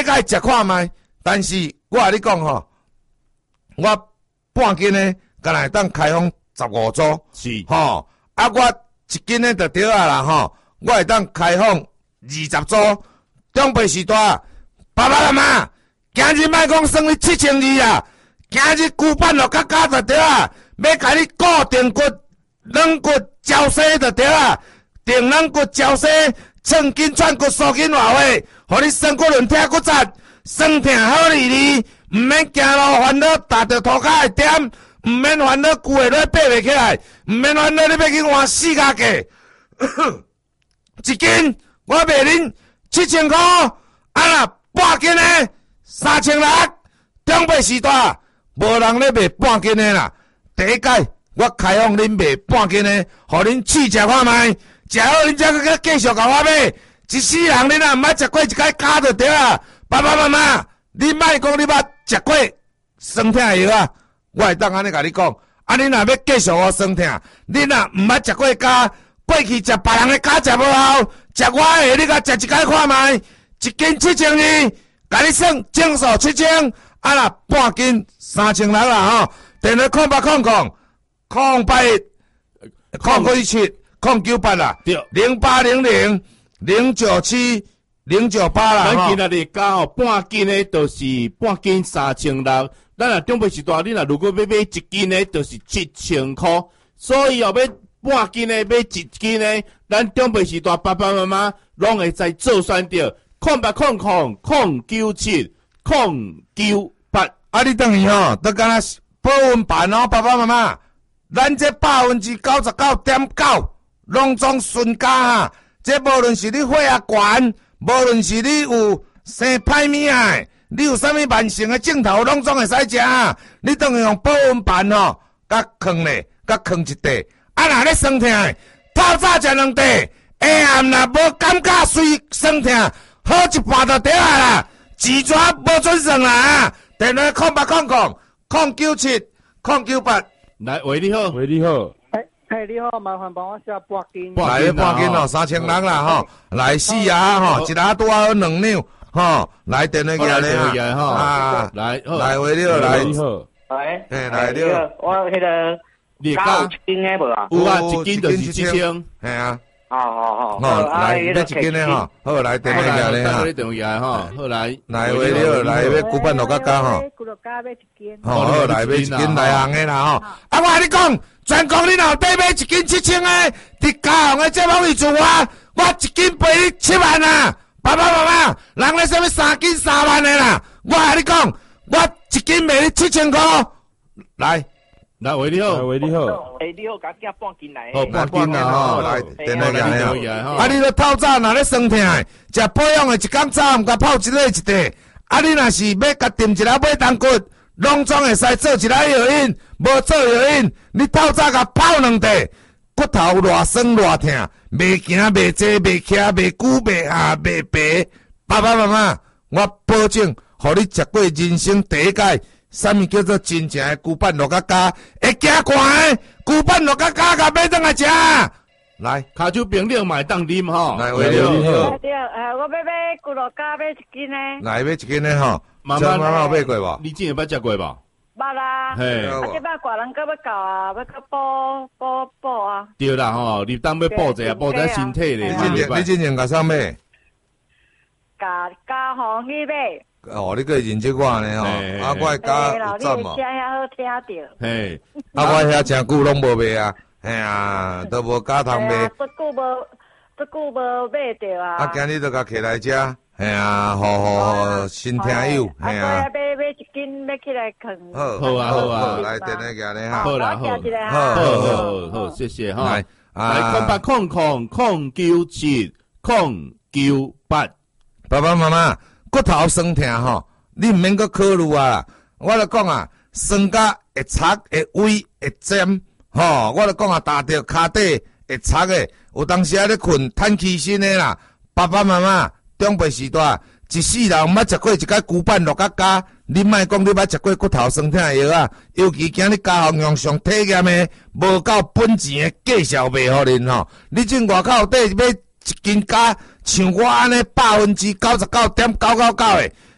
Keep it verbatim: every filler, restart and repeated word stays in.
解食看卖。但是我甲你讲吼，我半斤呢，敢若会当开放十五组， 是吼、啊，我一斤呢就对啊啦吼，我会当开放二十组。长辈时代，爸爸妈妈，今日莫讲算你七千二啊，今日旧板落甲加就对啊，要甲你固定骨、软骨、胶西就对啊，定软骨、胶西，寸筋、串骨、缩筋话话，互你身骨轮疼骨折，酸痛好利利，毋免行路烦恼，踏着涂骹会点，毋免烦恼骨会落爬袂起来，毋免烦恼你要去换四脚架，一斤我卖恁七千块，啊啦半斤呢三千六，长辈时代无人咧卖半斤的啦。第一届我开放恁卖半斤的，互恁试食看卖，食好恁才去继续甲我买。一世人恁啊毋捌食过一届加就对啊。爸爸妈妈，你莫讲你捌食过酸痛的药啊，我会当安尼甲你讲。啊，恁若要继续我酸痛，恁啊毋捌食过加，过去食别人的加食无效，食我的你甲食一届看卖，一斤七千二，甲你算整数七千，啊啦半斤三千六啦吼。电话空八空空空八一空九七空九八啦， 对， 零八零零零九七零九八啦。 咱今仔日加哦，半斤的就是半斤三千六。咱若长辈时代，你若如果要买一斤的，就是七千块。所以哦，要半斤的，买一斤的，咱长辈时代爸爸妈妈拢会在做选着，空八空空空九七空九八。 啊，你等于吼，都敢若保温盘哦，爸爸妈妈，咱这百分之九十九点九拢总顺加啊！这无论是你血压悬，无论是你有生歹物啊，你有啥物慢性的症头，拢总会使食啊！你等于用保温盘吼，甲放咧，甲放一地。啊，若咧酸痛的，透早食两地，下暗若无感觉随酸痛，好一半就对啊啦！痔疮无准算啦啊！电话空八空空空九七空九八。 来，喂，你好， 喂，你好。 哎哎，你好，麻烦帮我写半斤。 来半斤哦，三千六啦吼，来四啊吼，一下拄好两两吼，来电话过来哈，啊， 来来喂你好，来你好， 喂， 哎来你好， 我迄个你加有一斤的无啊？ 有啊，一斤就是七千。 系啊， 好好好， 好来要一斤的吼，好来电话过来哈， 你电话来哈，好来， 来喂你好，来要古板六角加吼， 古六加买一斤， 好好来买一斤内行的啦吼，啊我跟你讲，全国你若得买一斤七千的，伫嘉行的这方面做我，我一斤赔你七万啊！爸爸妈妈，人咧什么三斤三万的啦？我跟你讲，我一斤卖你七千块，来。 来，喂，你好， 喂，你好， 哎，你好，甲寄半斤来。 好，半斤啦吼， 来，电话来哈。 啊，你都透早若咧酸痛的，食保养的一工早毋甲泡一个一地。啊，你若是要甲炖一粒马冬骨，拢总会使做一粒药引，无做药引，你透早甲泡两地，骨头偌酸偌痛，袂行袂坐袂徛袂久袂下袂白。爸爸妈妈，我保证，互你食过人生第一届。啥物叫做真正的旧板六角加？会惊寒的旧板六角加，甲买转来食。来， 骹酒冰冷买当啉吼。 来，喂你好。 对，呃，我要买古六加买一斤呢。 来，买一斤的吼。 妈妈妈有买过无？ 你之前捌食过无？ 捌啦。 嘿。 啊，即摆大人搁要搞啊，要搁补补补啊。 对啦吼，你当要补者，补者身体咧。 你真正你真正甲啥买？ 加加红去买。 哦，你个认识我呢吼，啊，我加有赞嘛。 声遐好听着。 嘿， 啊，我遐真久拢无卖啊，嘿啊，都无加糖卖。 这久无，这久无买着啊。 啊，今日就甲摕来食，嘿啊，好好新听友，嘿啊。 啊，买买一斤买起来啃。 好， 好啊，好啊， 来电话过来哈。 好啦，好， 好， 好，好，好，谢谢哈。 来， 来，空八空空空九七空九八， 爸爸妈妈。骨头酸痛吼，你毋免阁考虑啊！我著讲啊，酸甲会擦会微会尖吼，我著讲啊，踏着骹底会擦的，有当时啊咧困叹气身的啦。爸爸妈妈长辈时代，一世人毋捌食过一个旧板六角加，你莫讲你捌食过骨头酸痛的药啊，尤其今日家行用上体验的，无够本钱的介绍卖互恁吼。你进外口底买一斤加。像我安尼百分之九十九点九九九的，